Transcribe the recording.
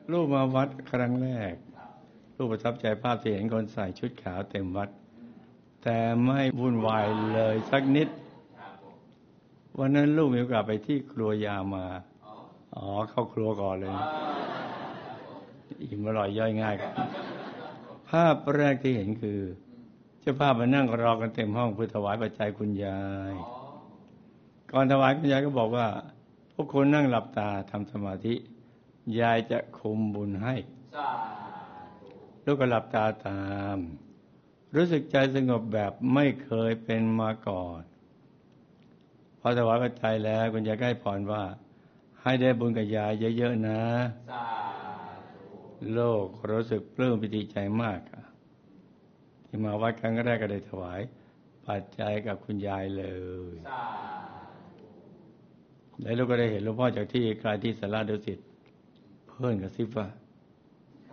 ลูกมาวัดครั้งแรกลูกประทับใจภาพที่เห็นคนใส่ชุดขาวเต็มวัดแต่ไม่วุ่นวายเลยสักนิดวันนั้นลูกมีโอกาสไปที่ครัวยามาเข้าครัวก่อนเลยอิ่มอร่อยย่อยง่ายภาพแรกที่เห็นคือเจ้าภาพมานั่งรอกันเต็มห้องเพื่อถวายปัจจัยคุณยายก่อนถวายคุณยายก็บอกว่าพวกคุณนั่งหลับตาทำสมาธิยายจะคุมบุญให้ลูกก็หลับตาตามรู้สึกใจสงบแบบไม่เคยเป็นมาก่อนพอถวายปัจจัยแล้วคุณยายก็ให้พรว่าให้ได้บุญกับยายเยอะๆนะโลกรู้สึกปลื้มปิติใจมากที่มาวัดครั้งแรกก็ได้ถวายปัจจัยกับคุณยายเลยแล้วลูกก็ได้เห็นหลวงพ่อจากที่ไกลที่ศาลาดุสิตเพื่อนกระซิบว่า